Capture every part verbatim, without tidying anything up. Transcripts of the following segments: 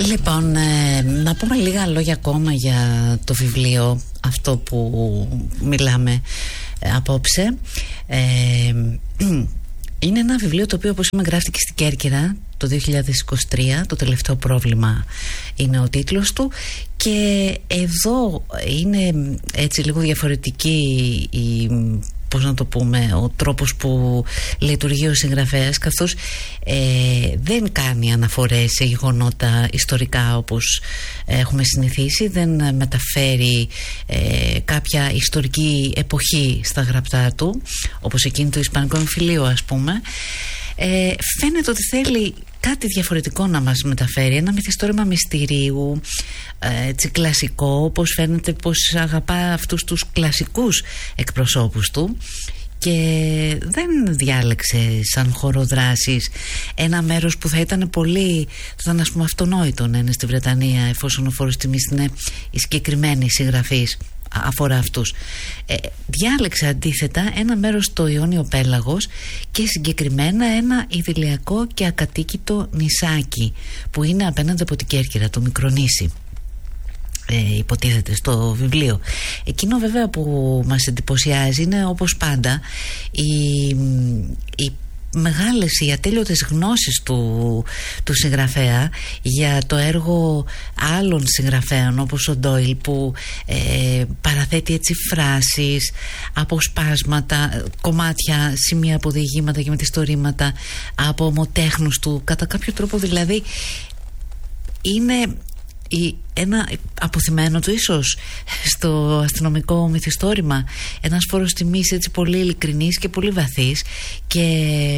Λοιπόν, ε, να πούμε λίγα λόγια ακόμα για το βιβλίο αυτό που μιλάμε ε, απόψε. ε, Είναι ένα βιβλίο το οποίο, όπως είπαμε, γράφτηκε στην Κέρκυρα το δύο χιλιάδες είκοσι τρία. Το τελευταίο πρόβλημα είναι ο τίτλος του. Και εδώ είναι έτσι λίγο διαφορετική η, πώς να το πούμε, ο τρόπος που λειτουργεί ο συγγραφέας, καθώς ε, δεν κάνει αναφορές σε γεγονότα ιστορικά όπως έχουμε συνηθίσει, δεν μεταφέρει ε, κάποια ιστορική εποχή στα γραπτά του, όπως εκείνη του Ισπανικού εμφυλίου, ας πούμε. Ε, φαίνεται ότι θέλει κάτι διαφορετικό να μας μεταφέρει, ένα μυθιστόρημα μυστηρίου, ε, έτσι κλασικό, όπως φαίνεται πως αγαπά αυτούς τους κλασικούς εκπροσώπους του, και δεν διάλεξε σαν χώρο δράσης ένα μέρος που θα ήταν πολύ, θα ήταν ας πούμε αυτονόητο να είναι στη Βρετανία, εφόσον ο φόρος τιμής είναι η συγκεκριμένη συγγραφής αφορά αυτούς. Ε, διάλεξε αντίθετα ένα μέρος στο Ιόνιο Πέλαγος, και συγκεκριμένα ένα ιδηλιακό και ακατοίκητο νησάκι που είναι απέναντι από την Κέρκυρα, το Μικρονήσι. Ε, υποτίθεται στο βιβλίο. Εκείνο βέβαια που μας εντυπωσιάζει είναι, όπως πάντα, η, η μεγάλες, οι ατέλειωτες γνώσεις του, του συγγραφέα για το έργο άλλων συγγραφέων, όπως ο Ντόιλ, που ε, παραθέτει έτσι φράσεις, αποσπάσματα, κομμάτια, σημεία από διηγήματα και μυθιστορήματα από ομοτέχνους του, κατά κάποιο τρόπο δηλαδή είναι η, ένα αποθυμένο του ίσως στο αστυνομικό μυθιστόρημα, ένας φόρος τιμής έτσι πολύ ειλικρινής και πολύ βαθύς, και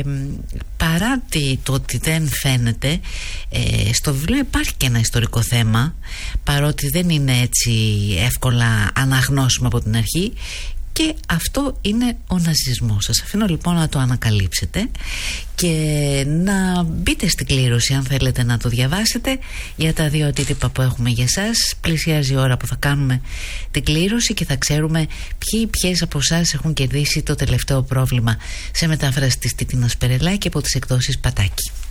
παρά το ότι δεν φαίνεται, ε, στο βιβλίο υπάρχει και ένα ιστορικό θέμα, παρότι δεν είναι έτσι εύκολα αναγνώσιμο από την αρχή, και αυτό είναι ο ναζισμός. Σας αφήνω λοιπόν να το ανακαλύψετε και να μπείτε στην κλήρωση αν θέλετε να το διαβάσετε για τα δύο αντίτυπα που έχουμε για εσάς. Πλησιάζει η ώρα που θα κάνουμε την κλήρωση και θα ξέρουμε ποιοι ποιες από εσάς έχουν κερδίσει το τελευταίο πρόβλημα, σε μετάφραση της Τίτινας Περελάκη από τις εκδόσεις Πατάκη.